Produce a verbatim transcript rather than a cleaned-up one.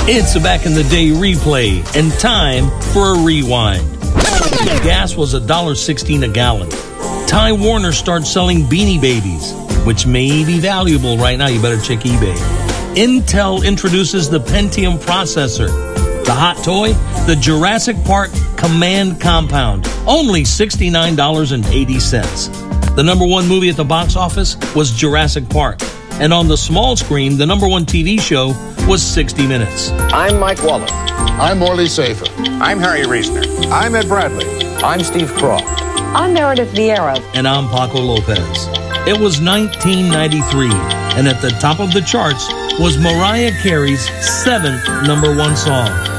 It's a back in the day replay and time for a rewind. Gas was one dollar sixteen a gallon. Ty Warner starts selling Beanie Babies, which may be valuable right now. You better check eBay. Intel introduces the Pentium processor. The hot toy, the Jurassic Park Command Compound, only sixty-nine dollars and eighty cents. The number one movie at the box office was Jurassic Park. And on the small screen, the number one T V show was sixty minutes. I'm Mike Waller. I'm Morley Safer. I'm Harry Reisner. I'm Ed Bradley. I'm Steve Croft. I'm Meredith Vieira. And I'm Paco Lopez. It was nineteen ninety-three, and at the top of the charts was Mariah Carey's seventh number one song.